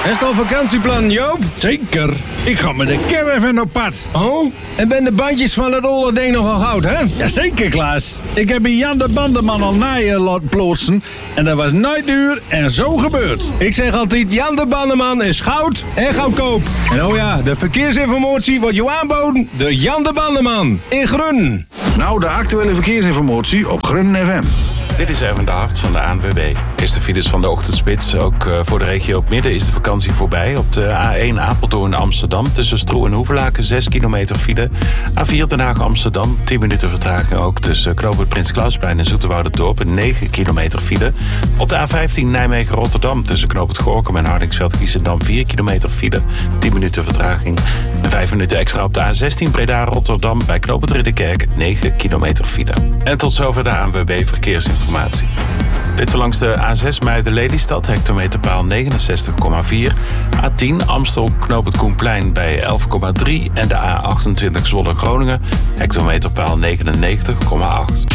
Is het al vakantieplan, Joop? Zeker. Ik ga met de caravan op pad. Oh, en ben de bandjes van het olle ding nogal goud, hè? Jazeker, Klaas. Ik heb bij Jan de Bandenman al naaien laten plotsen. En dat was nooit duur en zo gebeurd. Ik zeg altijd, Jan de Bandenman is goud en goedkoop. En oh ja, de verkeersinformatie wordt je aanboden door Jan de Bandenman in Grun. Nou, de actuele verkeersinformatie op Grun FM. Dit is Erwin de Hart van de ANWB. Is de files van de ochtendspits. Ook voor de regio op midden is de vakantie voorbij. Op de A1 Apeldoorn-Amsterdam tussen Stroe en Hoevelaken 6 kilometer file. A4 Den Haag-Amsterdam 10 minuten vertraging ook tussen knooppunt Prins Klausplein en Zoeterwoude-Dorp 9 kilometer file. Op de A15 Nijmegen-Rotterdam tussen knooppunt Gorinchem en Hardingsveld-Giessendam 4 kilometer file. 10 minuten vertraging. En 5 minuten extra op de A16 Breda-Rotterdam bij knooppunt Ridderkerk 9 kilometer file. En tot zover de ANWB verkeersinformatie. Dit langs de A6 Muiden-Lelystad, hectometerpaal 69,4. A10 Amstel knooppunt Koenplein bij 11,3. En de A28 Zwolle-Groningen, hectometerpaal 99,8.